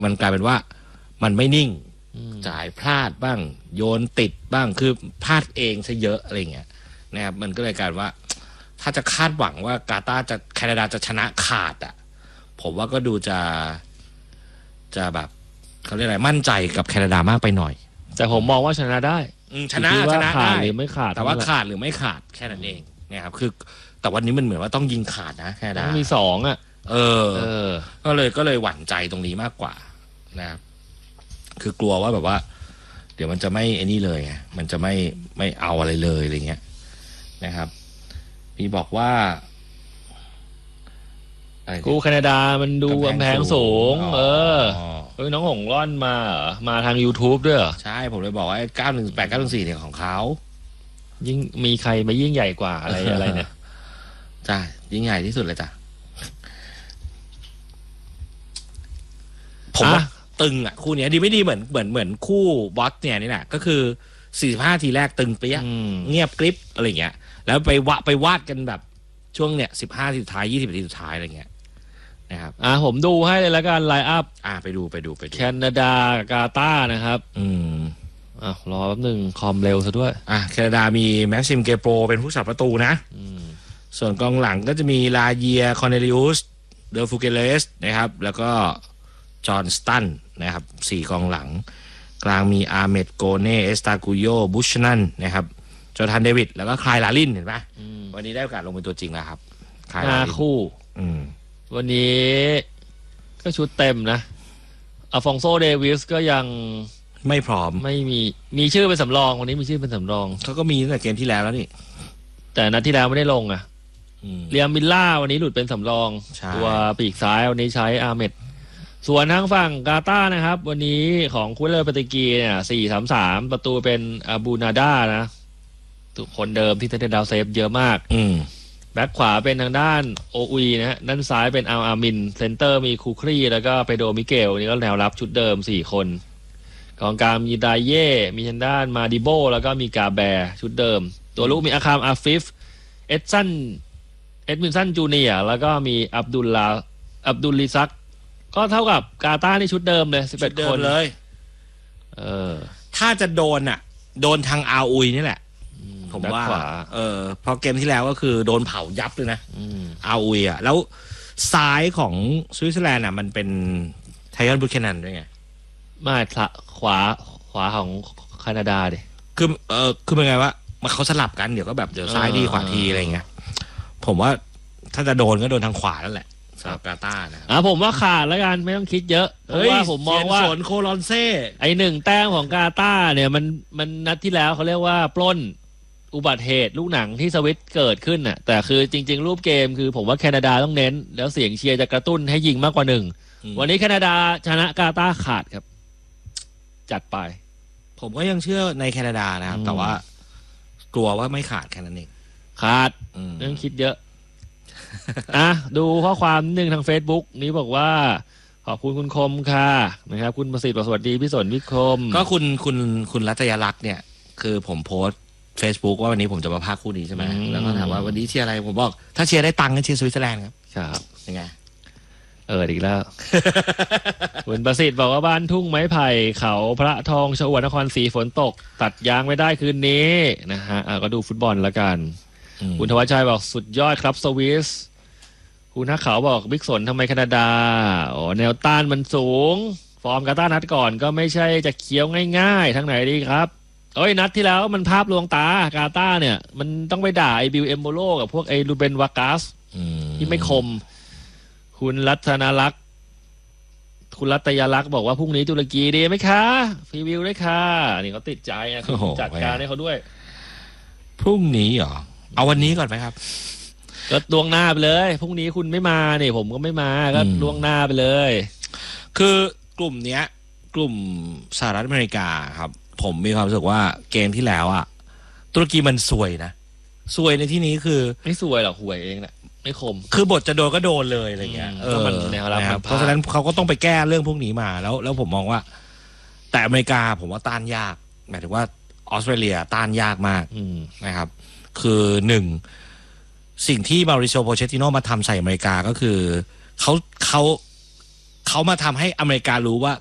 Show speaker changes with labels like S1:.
S1: มันกลายเป็นว่ามันไม่นิ่งจ่ายพลาดบ้างโยนติดบ้างคือพลาดเองซะเยอะอะไรเงี้ยนะครับมันก็เลยกลายว่าถ้าจะคาดหวังว่ากาตาร์จะแคนาดาจะชนะขาดอ่ะผมว่าก็ดูจะแบบเขาเรียกอะไรมั่นใจกับแคนาดามากไปหน่อย
S2: แต่ผมมองว่าชนะได้
S1: ชนะ
S2: ขาดหรือไม่ขาด
S1: แต่ว่าขาดหรือไม่ขาดแค่นั้นเองนะครับคือแต่วันนี้มันเหมือนว่าต้องยิงขาดนะแคนาดา
S2: มี2อ่ะ
S1: ก็เลยหวั่นใจตรงนี้มากกว่านะครับคือกลัวว่าแบบว่าเดี๋ยวมันจะไม่ไอ้นี่เลยไงมันจะไม่เอาอะไรเลยอะไรเงี้ยนะครับพี่บอกว่า
S2: กูแคนาดามันดูกำแพงสูงน้องหงร่อนมาทาง YouTube ด้วยเหรอ
S1: ใช่ผมเลยบอกว่า918 914เนี่ยของเขา
S2: ยิ่งมีใครมายิ่งใหญ่กว่าอะไรเนี่ย
S1: จ้ายิ่งใหญ่ที่สุดเลยจ้ะผมว่าตึงอ่ะคู่นี้ดีไม่ดีเหมือนคู่บอสเนี่ยนี่แหละก็คือ45ทีแรกตึงเปี้ยเงียบกริบอะไรเงี้ยแล้วไปวาดกันแบบช่วงเนี่ย15ทีสุดท้าย20ทีสุดท้ายอะไรเงี้ยนะครับ
S2: ผมดูให้เลยแล้วกันไลน์อัพ
S1: ไปดู
S2: แคนาดากาตาร์นะครับรอแป๊บนึงคอมเร็วซะด้วย
S1: แคนาดามีแม็กซิมเกโปรเป็นผู้สับประตูนะส่วนกองหลังก็จะมีลาเยียคอนเนลิอุสเดอฟูเกเลสนะครับแล้วก็จอห์นสตันนะครับ4กองหลังกลางมีอาเมดโกเน่เอสตากุโยบุชนันนะครับจอร์แดนเดวิดแล้วก็คลายลาลินเห็นปะวันนี้ได้โอกาสลงเป็นตัวจริงแล้วครับ
S2: 5 คู่วันนี้ก็ชุดเต็มนะอัลฟองโซเดวิสก็ยัง
S1: ไม่พร้อม
S2: ไม่มีชื่อเป็นสำรองวันนี้มีชื่อเป็นสำรอง
S1: เขาก็มีตั้งแต่เกมที่แล้วนี่
S2: แต่นัดที่แล้วไม่ได้ลงเรียมมิลล่าวันนี้หลุดเป็นสำรองตัวปีกซ้ายวันนี้ใช้อาเมดส่วนทางฝั่งกาตาร์นะครับวันนี้ของคุเลอร์ปาติกีเนี่ย4-3-3ประตูเป็นอาบูนาดานะทุกคนเดิมที่ได้ดาวเซฟเยอะมากแบ็คขวาเป็นทางด้านโออุยนะฮะด้านซ้ายเป็นอามินเซนเตอร์มีคูครีแล้วก็เปโดมิเกลนี่ก็แนวรับชุดเดิม4คนกองกลางมีไดเย่มีทางด้านมาดิโบแล้วก็มีกาแบร์ชุดเดิมตัวลูกมีอาคามอาฟิฟเอ็ดมินสันจูเนียร์แล้วก็มีอับดุลลิซักก็เท่ากับกาตาร์นี่ชุดเดิมเลย11คน
S1: เลยถ้าจะโดนทางอาอุยนี่แหละผมว่าพอเกมที่แล้วก็คือโดนเผายับเลยนะอาอุยแล้วซ้ายของสวิตเซอร์แลนด์มันเป็นไทยอนบุคเคนันด้วยไง
S2: ไม่ขวาของแคนาดาดิ
S1: คือเป็นไงวะมันเขาสลับกันเดี๋ยวก็แบบเดี๋ยวซ้ายดีขวาทีอะไรเงี้ยผมว่าถ้าจะโดนก็โดนทางขวานั่นแหละสำหรับกาตาร์นะ
S2: ผมว่าขาดแล้วกันไม่ต้องคิดเยอะเพราะว่าผมมองว่า
S1: โคลอนเซ่
S2: 1 แต้มของกาตาร์เนี่ยมันนัดที่แล้วเขาเรียกว่าปล้นอุบัติเหตุลูกหนังที่สวิตเกิดขึ้นน่ะแต่คือจริงๆรูปเกมคือผมว่าแคนาดาต้องเน้นแล้วเสียงเชียร์จะกระตุ้นให้ยิงมากกว่า1วันนี้แคนาดาชนะกาตาร์ขาดครับจัดไป
S1: ผมก็ยังเชื่อในแคนาดานะครับแต่ว่ากลัวว่าไม่ขาดแค่นั้นเอง
S2: ขาดเรื่องคิดเยอะดูข้อความนึงทาง Facebook นี้บอกว่าขอบคุณคุณคมค่ะนะครับคุณประสิทธิ์สวัสดีพี่สนพี่คม
S1: ก็คุณรัตยลักษณ์เนี่ยคือผมโพสต์ Facebook ว่าวันนี้ผมจะมาพากคู่นี้ใช่ไหมแล้วก็ถามว่าวันนี้เชียร์อะไรผมบอกถ้าเชียร์ได้ตังค์ก็เชียร์สวิตเซอร์แลนด์ครับยังไง
S2: อีกแล้ว คุณประสิทธิ์บอกว่าบ้านทุ่งไม้ไผ่เขาพระทองชวดนครศรีฝนตกตัดยางไม่ได้คืนนี้นะฮะก็ดูฟุตบอลละกันคุณธวัชชัยบอกสุดยอดครับสวิสคุณนักข่าวบอกบิ๊กสนทำไมแคนาดาแนวต้านมันสูงฟอร์มกาตาร์นัดก่อนก็ไม่ใช่จะเคี้ยวง่ายๆทั้งไหนดีครับนัดที่แล้วมันภาพลวงตากาตาร์เนี่ยมันต้องไปด่าไอ้บิลเอมโบโลกับพวกไอ้ลูเบนวากัสที่ไม่คมคุณรัตยลักษณ์บอกว่าพรุ่งนี้ตุรกีดีไหมคะฟรีวิวด้วยค่ะนี่เขาติดใจจัดการให้เขาด้วย
S1: พรุ่งนี้เหรอเอาวันนี้ก่อนไหมครับ
S2: ก็ล่วงหน้าไปเลยพรุ่งนี้คุณไม่มาเนี่ยผมก็ไม่มาก็ล่วงหน้าไปเลย
S1: คือกลุ่มเนี้ยกลุ่มสหรัฐอเมริกาครับผมมีความรู้สึกว่าเกมที่แล้วตุรกีมันซวยนะซวยในที่นี้คือ
S2: ไม่ซวยหรอกห่วยเองแหละไม่คม
S1: คือบทจะโดนก็โดนเลยอะไรเงี้ย
S2: มันแนวรับ
S1: เพราะฉะนั้นเขาก็ต้องไปแก้เรื่องพวกนี้มาแล้วผมมองว่าแต่อเมริกาผมว่าต้านยากหมายถึงว่าออสเตรเลียต้านยากมากนะครับคือสิ่งที่มาริโซโพเชตติโนมาทำใส่อเมริกาก็คือเขาเขามาทำให้อเมริการู้ว่า